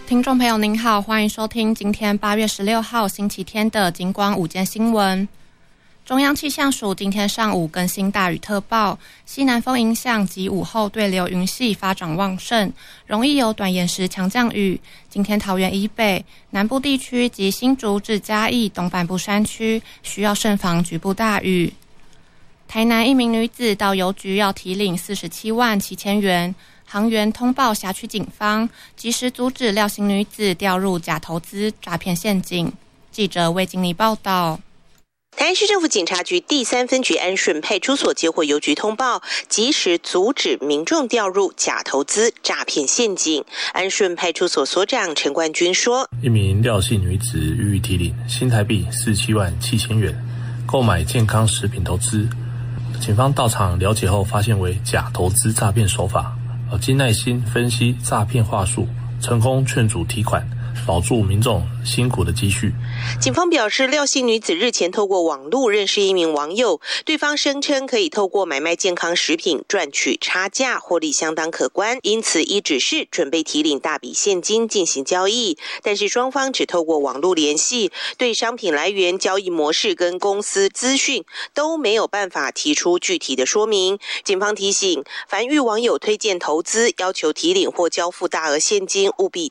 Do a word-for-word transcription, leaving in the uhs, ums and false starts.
听众朋友您好，欢迎收听今天八月十六号星期天的金光午间新闻。中央气象署今天上午更新大雨特报，西南风影响及午后对流云系发展旺盛，容易有短延时强降雨。今天桃园以北、南部地区及新竹至嘉义东半部山区需要慎防局部大雨。台南一名女子到邮局要提领四十七万七千元，行员通报辖区警方，及时阻止廖姓女子掉入假投资诈骗陷阱。记者魏经理报道。 台南市政府警察局第三分局安顺派出所接获邮局通报，及时阻止民众掉入假投资诈骗陷阱。安顺派出所所长陈冠军说： 一名廖姓女子予以提领新台币四十七万七千元，购买健康食品投资。警方到场了解后，发现为假投资诈骗手法，经耐心分析诈骗话术，成功劝阻提款，保住民众辛苦的积蓄。 警方表示，廖姓女子日前透过网络认识一名网友，对方声称可以透过买卖健康食品赚取差价，获利相当可观，因此依指示准备提领大笔现金进行交易。但是双方只透过网络联系，对商品来源、交易模式跟公司资讯都没有办法提出具体的说明。警方提醒，凡遇网友推荐投资，要求提领或交付大额现金，务必